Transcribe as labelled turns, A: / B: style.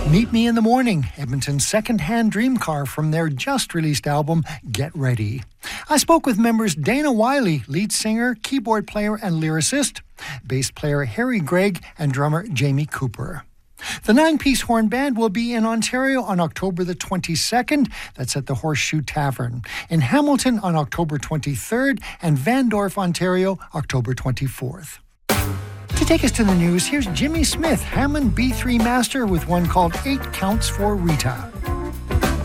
A: Meet Me in the Morning, Edmonton's second-hand dream car from their just-released album, Get Ready. I spoke with members Dana Wiley, lead singer, keyboard player and lyricist, bass player Harry Gregg, and drummer Jamie Cooper. The 9-piece horn band will be in Ontario on October the 22nd. That's at the Horseshoe Tavern. In Hamilton on October 23rd and Vandorf, Ontario, October 24th. To take us to the news, here's Jimmy Smith, Hammond B3 Master with one called 8 Counts for Rita.